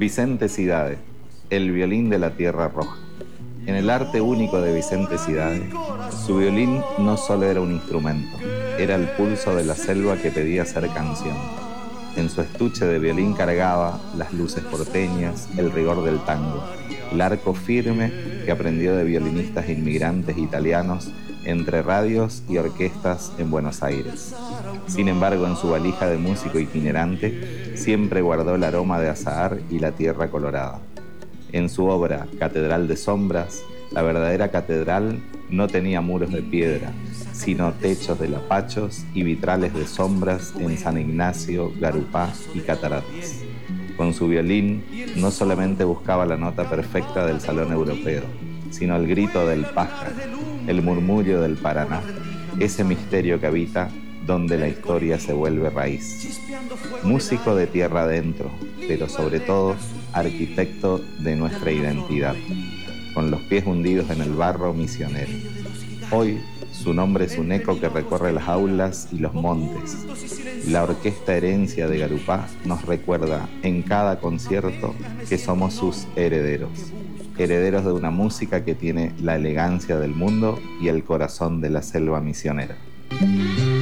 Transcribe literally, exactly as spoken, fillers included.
Vicente Cidade, el violín de la Tierra Roja. En el arte único de Vicente Cidade, su violín no solo era un instrumento, era el pulso de la selva que pedía ser canción. En su estuche de violín cargaba las luces porteñas, el rigor del tango, el arco firme que aprendió de violinistas inmigrantes italianos entre radios y orquestas en Buenos Aires. Sin embargo, en su valija de músico itinerante siempre guardó el aroma de azahar y la tierra colorada. En su obra Catedral de Sombras, la verdadera catedral no tenía muros de piedra, sino techos de lapachos y vitrales de sombras en San Ignacio, Garupá y Cataratas. Con su violín no solamente buscaba la nota perfecta del salón europeo, sino el grito del pájaro, el murmullo del Paraná, ese misterio que habita donde la historia se vuelve raíz. Músico de tierra adentro, pero sobre todo arquitecto de nuestra identidad, con los pies hundidos en el barro misionero. Hoy su nombre es un eco que recorre las aulas y los montes. La orquesta Herencia de Garupá nos recuerda en cada concierto que somos sus herederos, herederos de una música que tiene la elegancia del mundo y el corazón de la selva misionera.